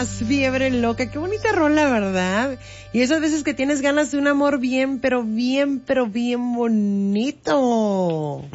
Más Fiebre Loca. Qué bonita rola, ¿verdad? Y esas veces que tienes ganas de un amor bien, pero bien bonito.